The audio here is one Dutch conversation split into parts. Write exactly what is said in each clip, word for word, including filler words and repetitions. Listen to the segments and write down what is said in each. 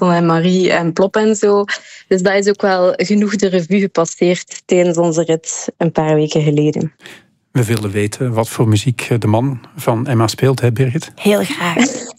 Samson en Marie en Plop en zo. Dus dat is ook wel genoeg de revue gepasseerd tijdens onze rit een paar weken geleden. We willen weten wat voor muziek de man van Emma speelt, hè Birgit? Heel graag.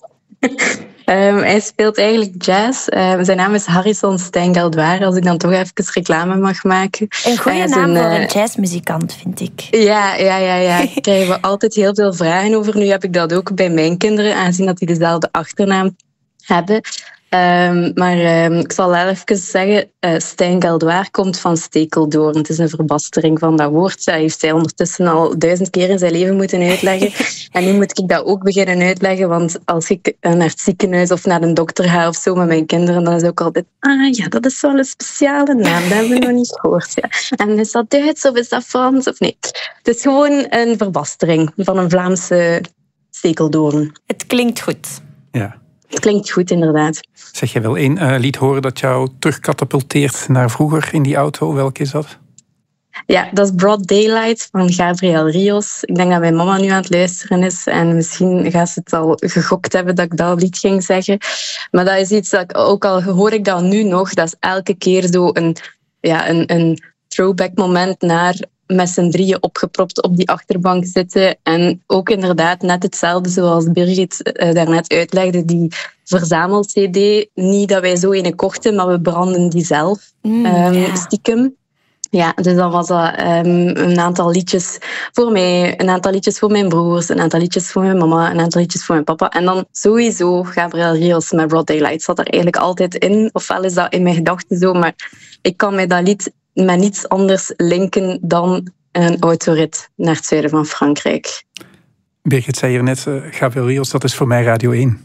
Um, hij speelt eigenlijk jazz. Um, zijn naam is Harrison Stijn-Galdoir, als ik dan toch even reclame mag maken. Een goede uh, naam zijn, voor uh, een jazzmuzikant, vind ik. Ja, ja, ja, ja. Daar krijgen we altijd heel veel vragen over. Nu heb ik dat ook bij mijn kinderen, aangezien dat die dezelfde achternaam hebben. Um, maar um, ik zal wel even zeggen, uh, Stijn-Galdoir komt van stekeldoorn. Het is een verbastering van dat woord. Dat heeft hij ondertussen al duizend keer in zijn leven moeten uitleggen. En nu moet ik dat ook beginnen uitleggen, want als ik naar het ziekenhuis of naar een dokter ga of zo met mijn kinderen, dan is het ook altijd, ah ja, dat is wel een speciale naam, dat hebben we nog niet gehoord. Ja. En is dat Duits of is dat Frans of nee? Het is gewoon een verbastering van een Vlaamse stekeldoorn. Het klinkt goed. Ja. Het klinkt goed, inderdaad. Zeg je wel één uh, lied horen dat jou terugkatapulteert naar vroeger in die auto? Welk is dat? Ja, dat is Broad Daylight van Gabriel Rios. Ik denk dat mijn mama nu aan het luisteren is en misschien gaat ze het al gegokt hebben dat ik dat lied ging zeggen. Maar dat is iets dat ik, ook al hoor ik dat nu nog, dat is elke keer zo een, ja, een, een throwback moment naar met z'n drieën opgepropt op die achterbank zitten. En ook inderdaad net hetzelfde zoals Birgit uh, daarnet uitlegde, die verzamel-C D. Niet dat wij zo een kochten, maar we branden die zelf Mm, um, ja. stiekem. Ja, dus dan was dat um, een aantal liedjes voor mij, een aantal liedjes voor mijn broers, een aantal liedjes voor mijn mama, een aantal liedjes voor mijn papa. En dan sowieso Gabriel Rios met Broad Daylight zat er eigenlijk altijd in. Ofwel is dat in mijn gedachten zo, maar ik kan mij dat lied met niets anders linken dan een autorit naar het zuiden van Frankrijk. Birgit zei hier net, uh, Gabriel Rios, dat is voor mij Radio één.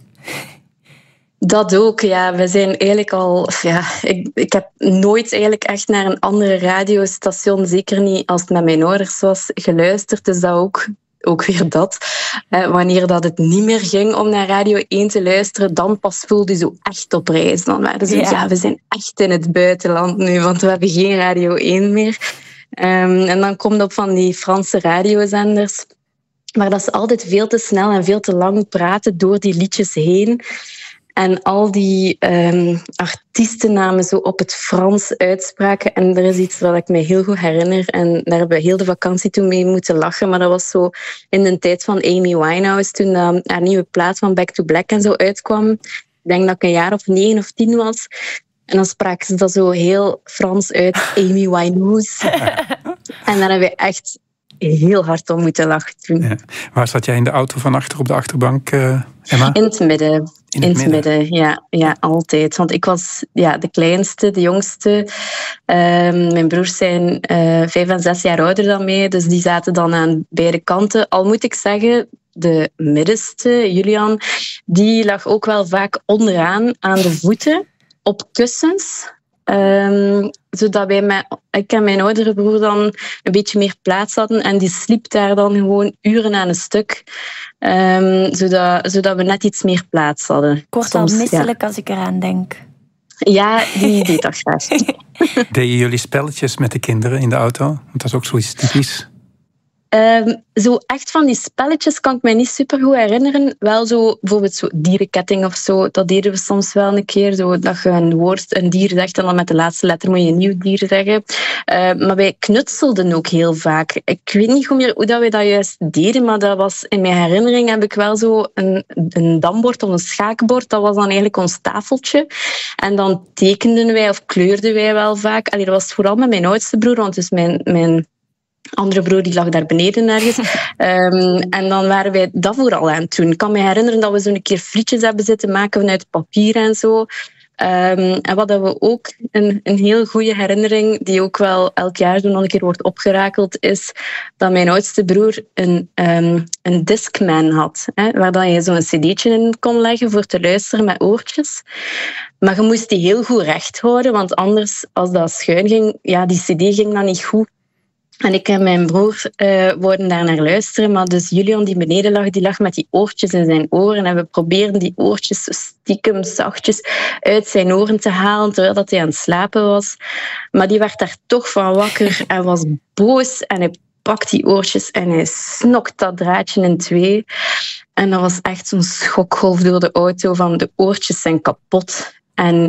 Dat ook, ja. We zijn eigenlijk al... Ja, ik, ik heb nooit eigenlijk echt naar een andere radiostation, zeker niet als het met mijn ouders was, geluisterd. Dus dat ook, ook weer dat. Eh, wanneer dat het niet meer ging om naar Radio één te luisteren, dan pas voelde je zo echt op reis. Dan waren ze, ja. ja, we zijn echt in het buitenland nu, want we hebben geen Radio één meer. Um, en dan komt op van die Franse radiozenders. Maar dat is altijd veel te snel en veel te lang praten door die liedjes heen. En al die um, artiestennamen zo op het Frans uitspraken. En er is iets wat ik me heel goed herinner. En daar hebben we heel de vakantie toen mee moeten lachen. Maar dat was zo in de tijd van Amy Winehouse. Toen uh, haar nieuwe plaat van Back to Black en zo uitkwam. Ik denk dat ik een jaar of negen of tien was. En dan spraken ze dat zo heel Frans uit. Amy Winehouse. En daar hebben we echt heel hard om moeten lachen toen. Ja. Waar zat jij in de auto van achter op de achterbank, uh, Emma? In het midden. In het, in het midden, midden ja, ja, altijd. Want ik was ja, de kleinste, de jongste. Um, mijn broers zijn uh, vijf en zes jaar ouder dan mij, dus die zaten dan aan beide kanten. Al moet ik zeggen, de middenste, Julian, die lag ook wel vaak onderaan aan de voeten, op kussens. Um, zodat wij met, ik en mijn oudere broer dan een beetje meer plaats hadden. En die sliep daar dan gewoon uren aan een stuk. Um, zodat, zodat we net iets meer plaats hadden. Ik word al misselijk ja. als ik eraan denk. Ja, die deed dat graag. Deden jullie spelletjes met de kinderen in de auto? Want dat is ook zoiets typisch. Um, zo echt van die spelletjes kan ik me niet super goed herinneren. Wel zo, bijvoorbeeld zo dierenketting of zo. Dat deden we soms wel een keer. Zo dat je een woord, een dier zegt en dan met de laatste letter moet je een nieuw dier zeggen. Uh, maar wij knutselden ook heel vaak. Ik weet niet goed meer hoe dat we dat juist deden, maar dat was in mijn herinnering heb ik wel zo een, een dambord of een schaakbord. Dat was dan eigenlijk ons tafeltje. En dan tekenden wij of kleurden wij wel vaak. Allee, dat was vooral met mijn oudste broer, want dus mijn... mijn andere broer die lag daar beneden ergens. Um, en dan waren wij dat vooral aan het doen. Ik kan me herinneren dat we zo'n keer frietjes hebben zitten maken vanuit papier en zo. Um, en wat we ook, een, een heel goede herinnering, die ook wel elk jaar zo nog een keer wordt opgerakeld, is dat mijn oudste broer een, um, een Discman had. Hè, waar dan je zo'n cd'tje in kon leggen voor te luisteren met oortjes. Maar je moest die heel goed recht houden, want anders, als dat schuin ging, ja, die cd ging dan niet goed. En ik en mijn broer uh, wouden daar naar luisteren, maar dus Julian die beneden lag, die lag met die oortjes in zijn oren en we probeerden die oortjes zo stiekem zachtjes uit zijn oren te halen terwijl dat hij aan het slapen was. Maar die werd daar toch van wakker en was boos en hij pakt die oortjes en hij snokt dat draadje in twee. En dat was echt zo'n schokgolf door de auto van de oortjes zijn kapot. En